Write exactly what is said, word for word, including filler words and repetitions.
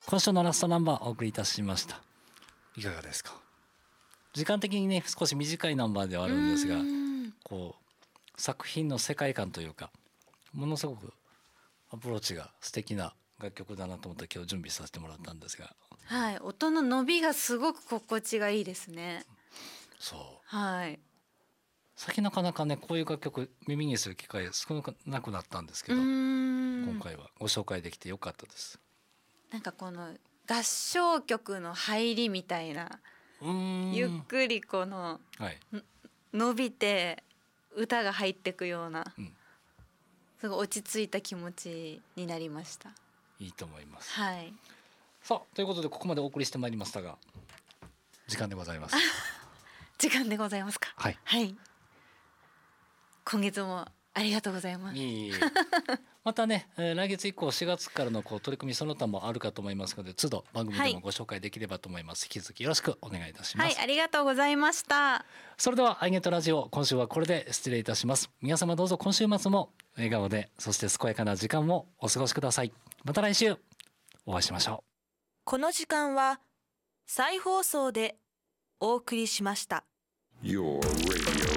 今週のラストナンバーお送りいたしました。いかがですか？時間的にね少し短いナンバーではあるんですが、こう作品の世界観というかものすごくアプローチが素敵な楽曲だなと思って今日準備させてもらったんですが、 はい、音の伸びがすごく心地がいいですね。 そう、 はい、 最近なかなかねこういう楽曲耳にする機会少なくなったんですけど、今回はご紹介できてよかったです。 なんかこの合唱曲の入りみたいな、 うーんゆっくりこの、 はい、 伸びて歌が入ってくような、 うん、 すごい落ち着いた気持ちになりました。 いいと思います。 はい。 さあということでここまでお送りしてまいりましたが時間でございます。 時間でございますか。 はい、 はい、今月もありがとうございます。 いいまたね、えー、来月以降しがつからのこう取り組みその他もあるかと思いますので都度番組でもご紹介できればと思います、はい、引き続きよろしくお願いいたします。 はい、ありがとうございました。 それではアイゲットラジオ今週はこれで失礼いたします。皆様どうぞ今週末も笑顔でそして健やかな時間をお過ごしください。また来週お会いしましょう。 この時間は再放送でお送りしました。Your